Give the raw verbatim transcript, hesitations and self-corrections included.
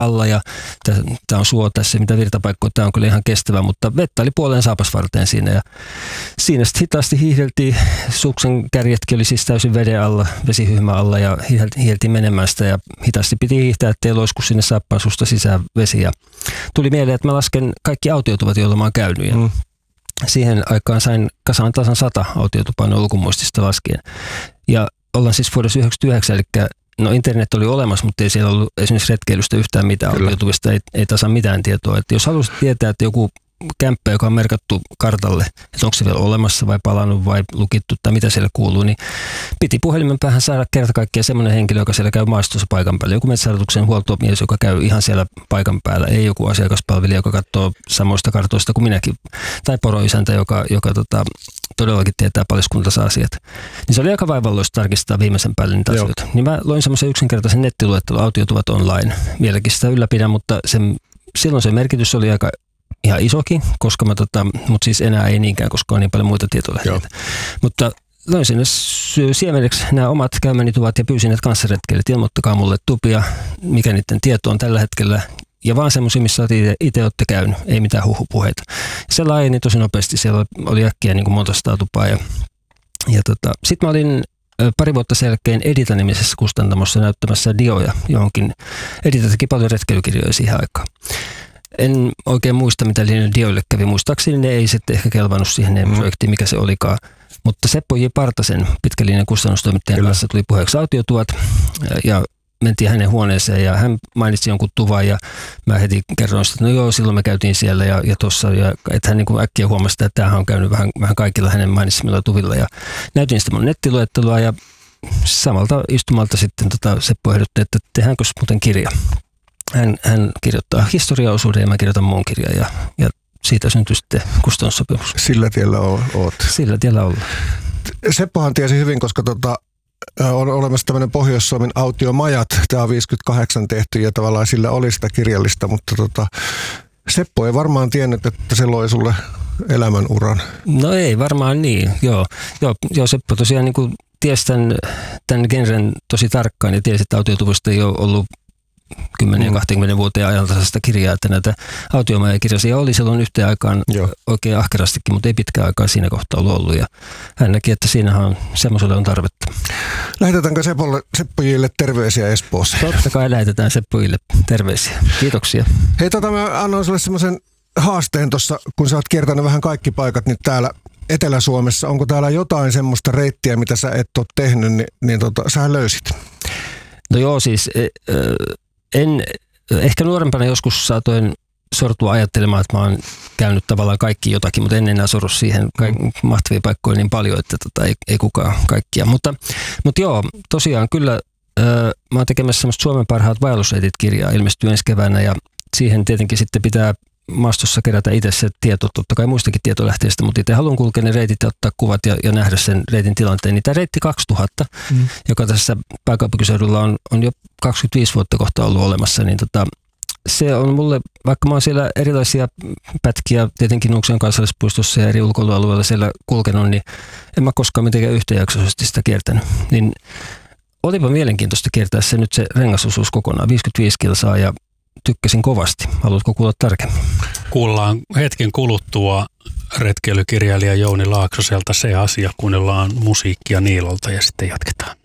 alla ja tämä on suo tässä, mitä virtapaikkoja, tämä on kyllä ihan kestävä, mutta vettä oli puoleen saapasvarteen siinä ja siinä sitten hitaasti hiihdeltiin, suksen kärjetkin oli siis täysin veden alla, vesihyhmä alla ja hiihdeltiin menemään sitä ja hitaasti piti hiihtää, ettei loisku sinne saappaasusta sisään vesi ja tuli mieleen, että mä lasken kaikki autiotuvat, joilla mä oon käynyt ja mm. siihen aikaan sain kasaan tasan sata autiotupaa ulkomuistista laskien ja ollaan siis vuodessa yhdeksänkymmentäyhdeksän, eli no internet oli olemassa, mutta ei siellä ollut esimerkiksi retkeilystä yhtään mitään. Autiotuvista ei, ei tasan mitään tietoa. Että jos haluaisit tietää, että joku kämppä, joka on merkattu kartalle, että onko se vielä olemassa vai palannut vai lukittu tai mitä siellä kuuluu, niin piti puhelimen päähän saada kerta kaikkiaan semmoinen henkilö, joka siellä käy maastossa paikan päällä. Joku metsähallituksen huoltomies, joka käy ihan siellä paikan päällä, ei joku asiakaspalvelija, joka katsoo samoista kartoista kuin minäkin, tai poroisäntä, joka, joka tota, todellakin tietää paliskuntansa asiat. Niin se oli aika vaivalloista tarkistaa viimeisen päälle niitä Joo. asioita. Niin mä loin semmoisen yksinkertaisen nettiluettelon, autiotuvat online. Vieläkin sitä ylläpidän, mutta sen, silloin se merkitys oli aika ihan isokin, koska mä tota, mutta siis enää ei niinkään, koska on niin paljon muita tietolähteitä. Mutta loin sinne siemeneksi nämä omat käymäni tuvat ja pyysin, että kanssaretkeilijät ilmoittakaa mulle tupia, mikä niiden tieto on tällä hetkellä. Ja vaan semmoisia, missä itse olette käynyt, ei mitään huhupuheita. Se laajeni tosi nopeasti, siellä oli äkkiä niin kuin monta sataa tupaa. Ja, ja tota, sitten mä olin pari vuotta sen jälkeen Edita-nimisessä kustantamossa näyttämässä dioja johonkin. Edita teki paljon retkeilykirjoja siihen aikaan. En oikein muista, mitä niille dioille kävi. Muistaakseni ne ei sitten ehkä kelvannut siihen mm. projektiin, mikä se olikaan. Mutta Seppo J. Partasen pitkälinjan kustannustoimittajan Kyllä. kanssa tuli puheeksi autiotuvat ja mentiin hänen huoneeseen ja hän mainitsi jonkun tuvan ja mä heti kerroin sitä, että no joo, silloin me käytiin siellä ja, ja tossa. Ja, että hän niin kuin äkkiä huomasi, että tämähän on käynyt vähän, vähän kaikilla hänen mainitsemilla tuvilla ja näytin sitä mun nettiluettelua ja samalta istumalta sitten tota Seppo ehdotti, että tehdäänkö muuten kirja. Hän, hän kirjoittaa historiaosuuden ja mä kirjoitan muun kirjan ja, ja siitä syntyi sitten kustannussopimus. Sillä tiellä oot. Sillä tiellä ollaan. Seppohan tiesi hyvin, koska tota, on olemassa tämmöinen Pohjois-Suomen autiomajat. Tämä on viisikymmentäkahdeksan tehty ja tavallaan sillä oli sitä kirjallista, mutta tota, Seppo ei varmaan tiennyt, että se loi sulle elämänuran. No ei varmaan niin, joo. Joo, joo Seppo tosiaan niin kuin tiesi tämän, tämän genren tosi tarkkaan ja tiesi, että autiotuvusta ei ole ollut kymmenen ja kaksikymmentä vuoteen ajantasaista kirjaa, että näitä autiomajakirjaisia oli silloin yhteen aikaan Joo. oikein ahkerastikin, mutta ei pitkään aikaa siinä kohtaa ollut ollut. Ja hän näki, että siinähän on, semmoiselle on tarvetta. Lähetetäänkö Sepolle, Seppojille terveisiä Espoossa? Totta kai lähetetään Seppojille terveisiä. Kiitoksia. Hei, tota mä annoin sulle semmoisen haasteen tuossa, kun sä oot kiertänyt vähän kaikki paikat nyt täällä Etelä-Suomessa. Onko täällä jotain semmoista reittiä, mitä sä et ole tehnyt, niin, niin tota, sä löysit? No joo, siis en, ehkä nuorempana joskus saatoin sortua ajattelemaan, että mä oon käynyt tavallaan kaikki jotakin, mutta en enää sorru siihen kaik- mahtavia paikkoja niin paljon, että tota, ei, ei kukaan kaikkia. Mutta, mutta joo, tosiaan kyllä ö, mä oon tekemässä semmoista Suomen parhaat vaellusreitit-kirjaa, ilmestyy ensi keväänä ja siihen tietenkin sitten pitää maastossa kerätä itse se tieto, totta kai muistakin tietolähteistä, mutta itse haluan kulkea ne reitit ja ottaa kuvat ja, ja nähdä sen reitin tilanteen. Niin tämä reitti kaksituhatta, mm. joka tässä pääkaupunkiseudulla on, on jo kaksikymmentäviisi vuotta kohta ollut olemassa, niin tota, se on mulle, vaikka mä oon siellä erilaisia pätkiä, tietenkin Nuuksion kansallispuistossa ja eri ulkoilualueilla siellä kulkenut, niin en mä koskaan mitenkään yhtäjaksoisesti sitä kiertänyt. Niin olipa mielenkiintoista kiertää se nyt se rengasosuus kokonaan, viisikymmentäviisi kilsaa ja tykkäsin kovasti. Haluatko kuulla tarkemmin? Kuullaan hetken kuluttua retkeilykirjailija Jouni Laaksoselta Se asia, kuunnellaan musiikkia Niilolta ja sitten jatketaan.